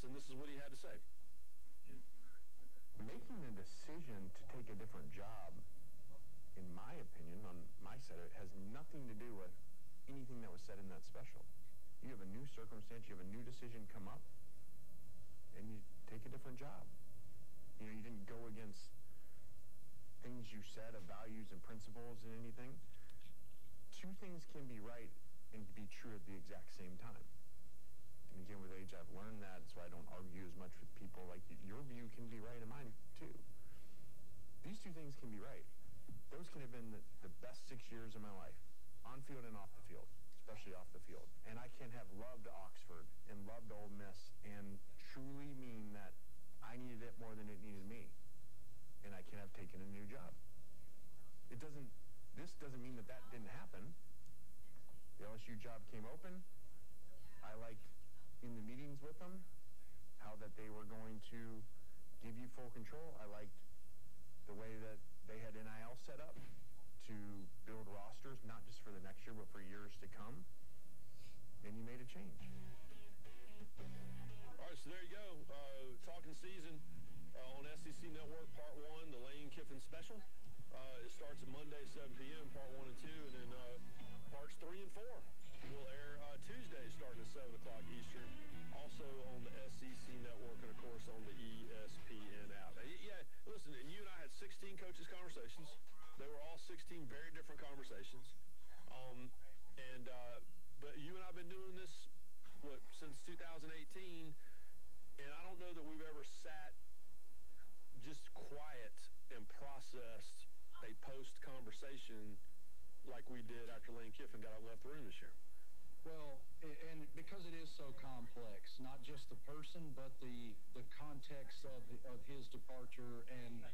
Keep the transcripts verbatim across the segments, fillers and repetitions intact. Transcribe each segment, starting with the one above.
us, and this is what he had to say. Making a decision to take a different job, in my opinion, on my side of it, has nothing to do with anything that was said in that special. You have a new circumstance, you have a new decision come up, and you take a different job. You know, you didn't go against things you said of values and principles and anything. Two things can be right and be true at the exact same time. And again, with age, I've learned that, so I don't argue as much with people. Like, your view can be right and mine too. These two things can be right. Those can have been the, the best six years of my life, on field and off the field, especially off the field. And I can have loved Oxford and loved Ole Miss and truly mean that I needed it more than it needed me. And I can have taken a new job. It doesn't, this doesn't mean that that didn't happen. The L S U job came open. I liked in the meetings with them how that they were going to give you full control. I liked the way that they had N I L set up to build rosters, not just for the next year, but for years to come. And you made a change. All right, so there you go. Uh, talking season uh, on S E C Network, Part one, the Lane Kiffin Special. Uh, it starts at Monday, seven p.m., Part one and two, and then uh, Parts three and four will air uh, Tuesday starting at seven o'clock Eastern, also on the S E C Network and, of course, on the E S P N app. Uh, yeah, listen, and you and I had sixteen coaches' conversations. They were all sixteen very different conversations. Um, and uh, but you and I have been doing this, what, since two thousand eighteen, and I don't know that we've ever sat just quiet and processed a post-conversation like we did after Lane Kiffin got up and left the room this year. Well, and because it is so complex, not just the person, but the the context of of his departure and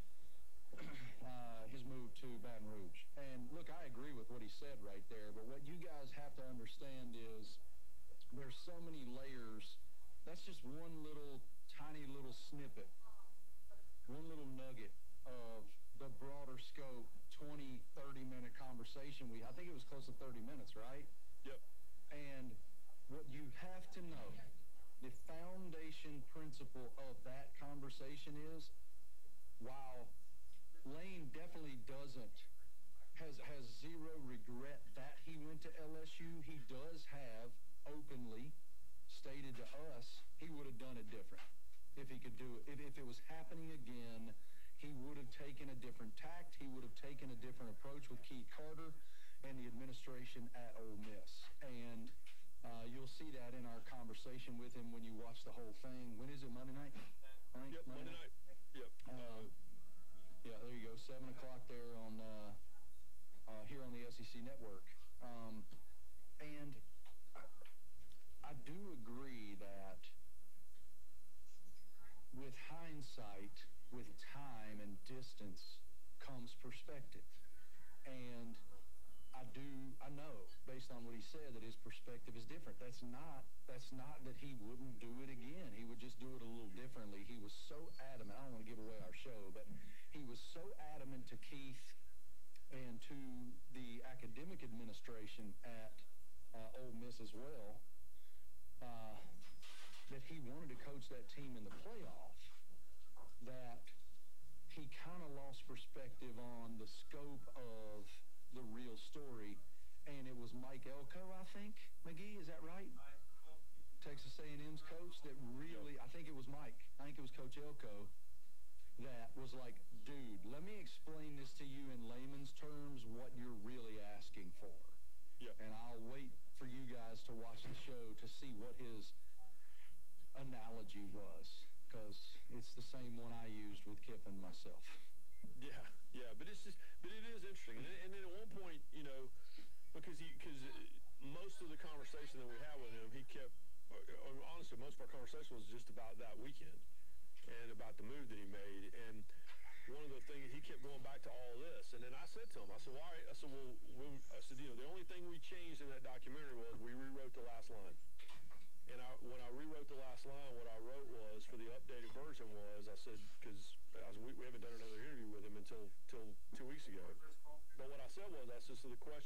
uh, his move to Baton Rouge. And look, I agree with what he said right there, but what you guys have to understand is there's so many layers. That's just one little tiny little snippet, one little nugget of the broader scope, twenty, thirty minute conversation. We I think it was close to thirty minutes, right? Yep. And what you have to know, the foundation principle of that conversation is, while Lane definitely doesn't, has has zero regret that he went to L S U, he does have openly stated to us he would have done it different if he could do it. If, if it was happening again, he would have taken a different tact. He would have taken a different approach with Keith Carter and the administration at Ole Miss. And uh, you'll see that in our conversation with him when you watch the whole thing. When is it, Monday night? Right? Yep, Monday, Monday night. night. Yep. Uh, yeah, there you go, seven o'clock there on uh, uh, here on the S E C Network. Um, and I, I do agree that with hindsight, with time and distance comes perspective. And I do, I know, based on what he said, that his perspective is different. That's not, that's not that he wouldn't do it again. He would just do it a little differently. He was so adamant. I don't want to give away our show, but he was so adamant to Keith and to the academic administration at uh, Ole Miss as well, uh, that he wanted to coach that team in the playoff, that he kind of lost perspective on the scope of the real story. And it was Mike Elko, I think. McGee, is that right? Texas A and M's coach that really, I think it was Mike. I think it was Coach Elko that was like, dude, let me explain this to you in layman's terms, what you're really asking for. Yep. And I'll wait for you guys to watch the show to see what his analogy was, because it's the same one I used with Kiffin myself. Yeah, yeah, but it's just, but it is interesting. And, and then at one point, you know, because he, because most of the conversation that we had with him, he kept, uh, honestly, most of our conversation was just about that weekend and about the move that he made. And one of the things, he kept going back to all of this. And then I said to him, I said, why? I said, well, we, I said, you know, the only thing we changed in that documentary was we rewrote the last line. And I, when I rewrote the last line, what I wrote was, for the updated version was, I said, because we, we haven't done another interview with him until, until two weeks ago. But what I said was, I said, so the question